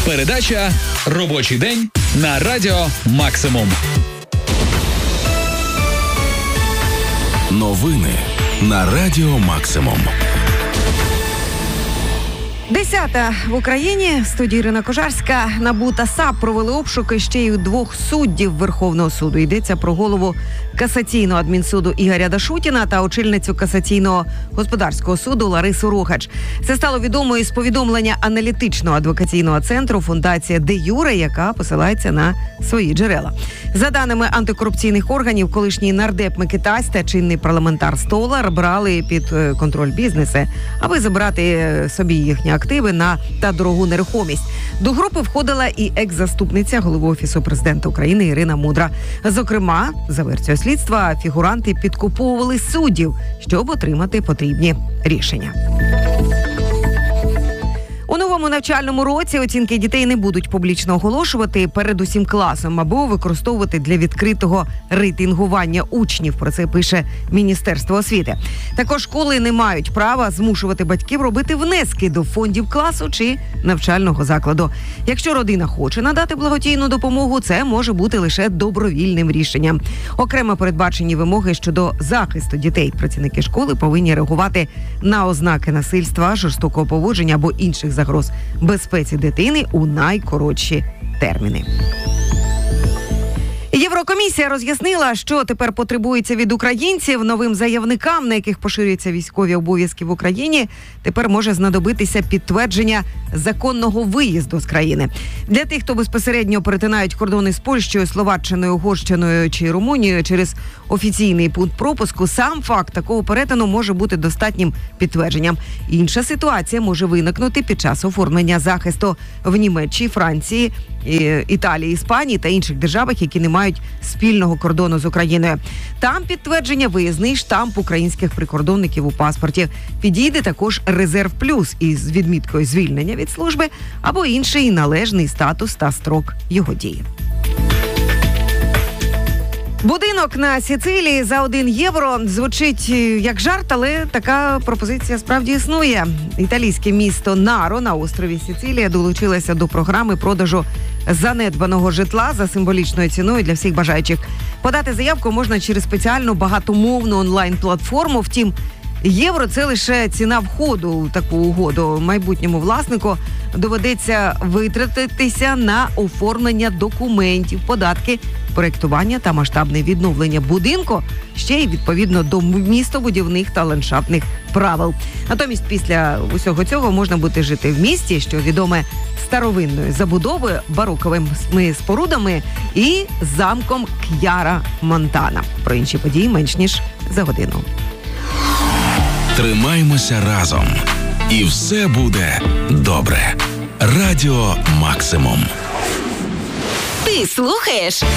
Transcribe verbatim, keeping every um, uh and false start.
Передача «Робочий день» на Радіо Максимум. Новини на Радіо Максимум. Десята в Україні. В студії Ірина Кожарська. НАБУ та САП провели обшуки ще й у двох суддів Верховного суду. Йдеться про голову касаційного адмінсуду Ігоря Дашутіна та очільницю касаційного господарського суду Ларису Рогач. Це стало відомо із повідомлення аналітичного адвокаційного центру фундація Де Юре, яка посилається на свої джерела. За даними антикорупційних органів, колишній нардеп Микитась та чинний парламентар Столар брали під контроль бізнеси, аби забрати собі їхні активи на та дорогу нерухомість. До групи входила і екс-заступниця голови Офісу президента України Ірина Мудра. Зокрема, за версією слідства, фігуранти підкуповували суддів, щоб отримати потрібні рішення. У новому навчальному році оцінки дітей не будуть публічно оголошувати перед усім класом або використовувати для відкритого рейтингування учнів. Про це пише Міністерство освіти. Також школи не мають права змушувати батьків робити внески до фондів класу чи навчального закладу. Якщо родина хоче надати благодійну допомогу, це може бути лише добровільним рішенням. Окремо передбачені вимоги щодо захисту дітей. Працівники школи повинні реагувати на ознаки насильства, жорстокого поводження або інших загроз безпеці дитини у найкоротші терміни. Єврокомісія роз'яснила, що тепер потребується від українців. Новим заявникам, на яких поширюються військові обов'язки в Україні, тепер може знадобитися підтвердження законного виїзду з країни. Для тих, хто безпосередньо перетинають кордони з Польщею, Словаччиною, Угорщиною чи Румунією через офіційний пункт пропуску, сам факт такого перетину може бути достатнім підтвердженням. Інша ситуація може виникнути під час оформлення захисту в Німеччині, Франції, Італії, Іспанії та інших державах, які не мають спільного кордону з Україною. Там підтвердження виїзний штамп українських прикордонників у паспорті. Підійде також резерв плюс із відміткою звільнення від служби або інший належний статус та строк його дії. Будинок на Сицилії за один євро звучить як жарт, але така пропозиція справді існує. Італійське місто Наро на острові Сицилія долучилося до програми продажу занедбаного житла за символічною ціною для всіх бажаючих. Подати заявку можна через спеціальну багатомовну онлайн-платформу. Втім, євро – це лише ціна входу у таку угоду. Майбутньому власнику доведеться витратитися на оформлення документів, податки, проєктування та масштабне відновлення будинку, ще й відповідно до містобудівних та ландшафтних правил. Натомість після усього цього можна буде жити в місті, що відоме старовинною забудовою, бароковими спорудами і замком К'яра Монтана. Про інші події менш ніж за годину. Тримаймося разом. І все буде добре. Радіо Максимум. Ти слухаєш